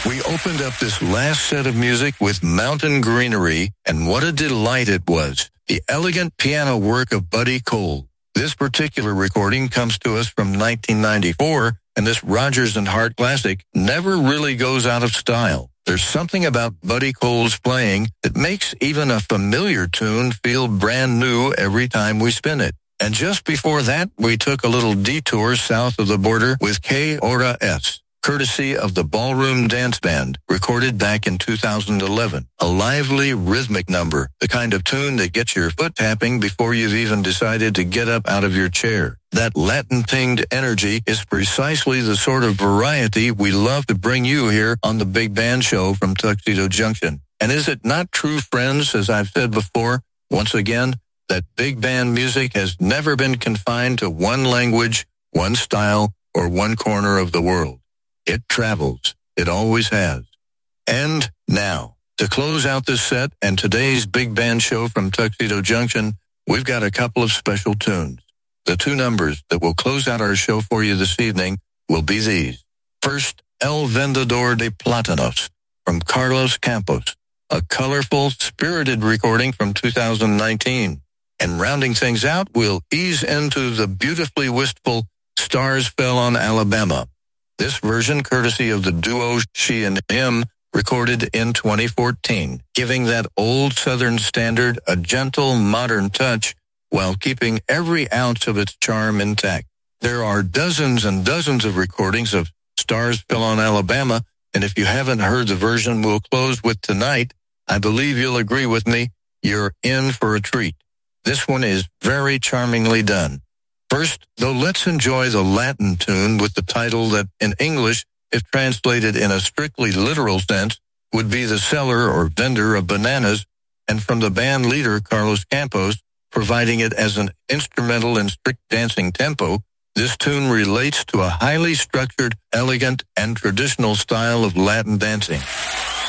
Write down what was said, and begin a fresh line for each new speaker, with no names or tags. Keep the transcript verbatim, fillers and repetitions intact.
We opened up this last set of music with Mountain Greenery, and what a delight it was. The elegant piano work of Buddy Cole. This particular recording comes to us from nineteen ninety-four, and this Rodgers and Hart classic never really goes out of style. There's something about Buddy Cole's playing that makes even a familiar tune feel brand new every time we spin it. And just before that, we took a little detour south of the border with Que Ora Es, courtesy of the Ballroom Dance Band, recorded back in two thousand eleven. A lively, rhythmic number, the kind of tune that gets your foot tapping before you've even decided to get up out of your chair. That Latin-pinged energy is precisely the sort of variety we love to bring you here on the Big Band Show from Tuxedo Junction. And is it not true, friends, as I've said before, once again, that big band music has never been confined to one language, one style, or one corner of the world? It travels. It always has. And now, to close out this set and today's Big Band Show from Tuxedo Junction, we've got a couple of special tunes. The two numbers that will close out our show for you this evening will be these. First, El Vendedor de Plátanos from Carlos Campos, a colorful, spirited recording from two thousand nineteen. And rounding things out, we'll ease into the beautifully wistful Stars Fell on Alabama. This version, courtesy of the duo She and Him, recorded in twenty fourteen, giving that old Southern standard a gentle, modern touch while keeping every ounce of its charm intact. There are dozens and dozens of recordings of Stars Fell on Alabama, and if you haven't heard the version we'll close with tonight, I believe you'll agree with me, you're in for a treat. This one is very charmingly done. First, though, let's enjoy the Latin tune with the title that, in English, if translated in a strictly literal sense, would be the seller or vendor of bananas, and from the band leader, Carlos Campos, providing it as an instrumental in strict dancing tempo. This tune relates to a highly structured, elegant, and traditional style of Latin dancing.